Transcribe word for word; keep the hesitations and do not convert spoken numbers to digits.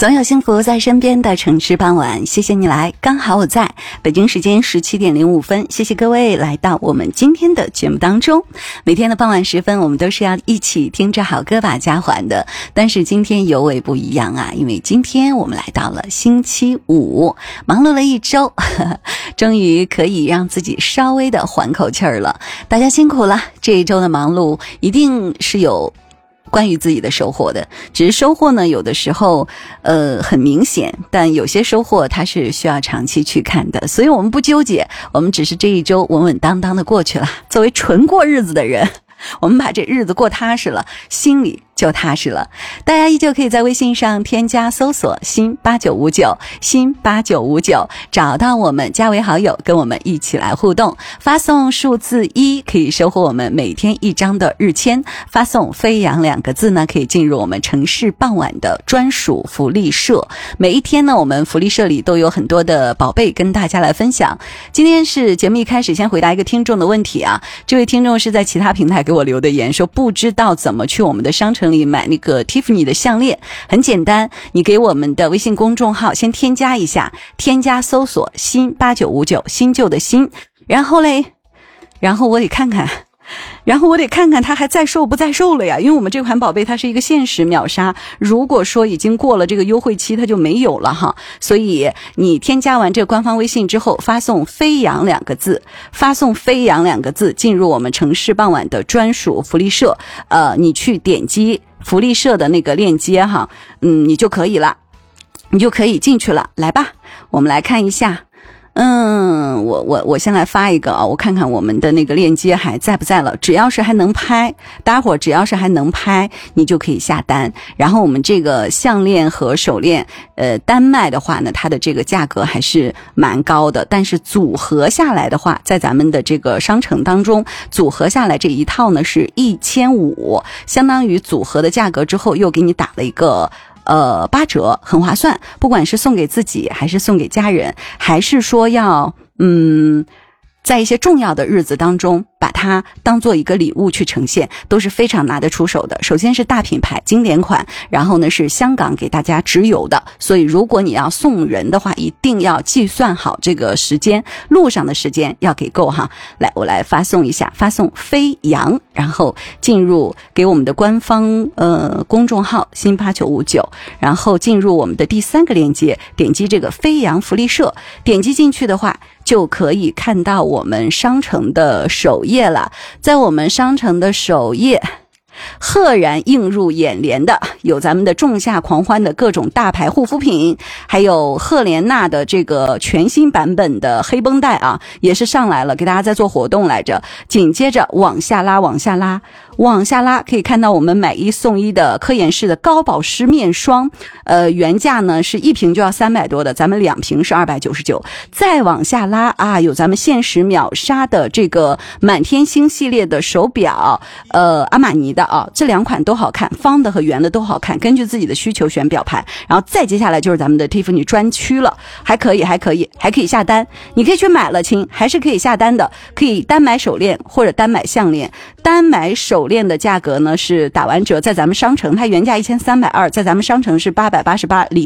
总有幸福在身边的城市傍晚，谢谢你来，刚好我在北京时间十七点零五分，谢谢各位来到我们今天的节目当中。每天的傍晚时分，我们都是要一起听着好歌把家还的，但是今天尤为不一样啊，因为今天我们来到了星期五，忙碌了一周，呵呵，终于可以让自己稍微的缓口气儿了。大家辛苦了，这一周的忙碌一定是有关于自己的收获的，只是收获呢有的时候呃很明显，但有些收获它是需要长期去看的，所以我们不纠结，我们只是这一周稳稳当当的过去了。作为纯过日子的人，我们把这日子过踏实了，心里就踏实了。大家依旧可以在微信上添加搜索新八九五九新八九五九，找到我们加为好友，跟我们一起来互动。发送数字一可以收获我们每天一张的日签，发送飞扬两个字呢，可以进入我们城市傍晚的专属福利社。每一天呢，我们福利社里都有很多的宝贝跟大家来分享。今天是节目一开始先回答一个听众的问题啊，这位听众是在其他平台给我留的言，说不知道怎么去我们的商城里买那个 Tiffany 的项链。很简单，你给我们的微信公众号先添加一下，添加搜索新八九五九，新旧的新，然后嘞然后我得看看然后我得看看它还在售不在售了呀，因为我们这款宝贝它是一个限时秒杀，如果说已经过了这个优惠期它就没有了哈。所以你添加完这个官方微信之后，发送飞扬两个字，发送飞扬两个字进入我们城市傍晚的专属福利社，呃，你去点击福利社的那个链接哈，嗯，你就可以了，你就可以进去了。来吧，我们来看一下。嗯，我我我先来发一个啊，我看看我们的那个链接还在不在了。只要是还能拍，大家伙只要是还能拍，你就可以下单。然后我们这个项链和手链，呃，单卖的话呢，它的这个价格还是蛮高的，但是组合下来的话，在咱们的这个商城当中，组合下来这一套呢是一千五，相当于组合的价格之后又给你打了一个。呃，八折，很划算。不管是送给自己，还是送给家人，还是说要嗯，在一些重要的日子当中，把它当做一个礼物去呈现，都是非常拿得出手的。首先是大品牌经典款，然后呢是香港给大家直邮的，所以如果你要送人的话，一定要计算好这个时间，路上的时间要给够哈。来，我来发送一下，发送飞扬，然后进入给我们的官方呃公众号新八九五九，然后进入我们的第三个链接，点击这个飞扬福利社，点击进去的话，就可以看到我们商城的首页了。在我们商城的首页，赫然映入眼帘的有咱们的仲夏狂欢的各种大牌护肤品，还有赫莲娜的这个全新版本的黑绷带啊，也是上来了，给大家在做活动来着。紧接着往下拉往下拉往下拉，可以看到我们买一送一的科颜氏的高保湿面霜，呃，原价呢是一瓶就要三百多的，咱们两瓶是二百九十九。再往下拉啊，有咱们限时秒杀的这个满天星系列的手表，呃，阿玛尼的啊，这两款都好看，方的和圆的都好看，根据自己的需求选表盘。然后再接下来就是咱们的 Tiffany 专区了，还可以还可以还可以下单，你可以去买了亲，还是可以下单的，可以单买手链或者单买项链。单买手链的价格呢是打完折，在咱们商城它原价一千三百二十，在咱们商城是八百八十八，里